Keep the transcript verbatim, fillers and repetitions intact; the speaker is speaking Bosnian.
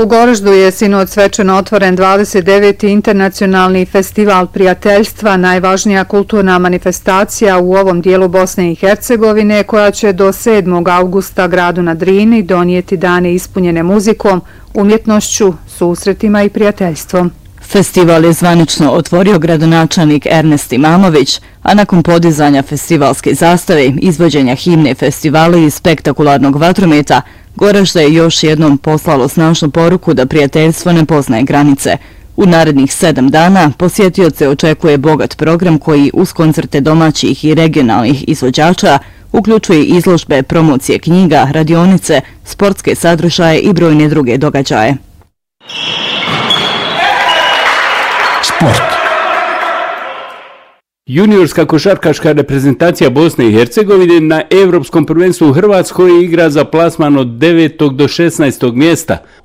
U Goraždu je sinoć svečano otvoren dvadeset deveti internacionalni festival prijateljstva, najvažnija kulturna manifestacija u ovom dijelu Bosne i Hercegovine, koja će do sedmog avgusta gradu na Drini donijeti dane ispunjene muzikom, umjetnošću, susretima i prijateljstvom. Festival je zvanično otvorio gradonačelnik Ernest Imamović, a nakon podizanja festivalske zastave, izvođenja himne festivala i spektakularnog vatrometa, Goražda je još jednom poslalo snažnu poruku da prijateljstvo ne poznaje granice. U narednih sedam dana posjetioce očekuje bogat program koji uz koncerte domaćih i regionalnih izvođača uključuje izložbe, promocije knjiga, radionice, sportske sadržaje i brojne druge događaje. Sport. Juniorska košarkaška reprezentacija Bosne i Hercegovine na Evropskom prvenstvu u Hrvatskoj igra za plasman od devetog do šesnaestog mjesta.